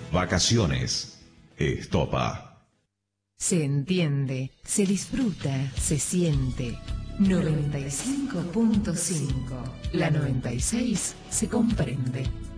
Vacaciones. Estopa. Se entiende, se disfruta, se siente. 95.5. La 96 se comprende.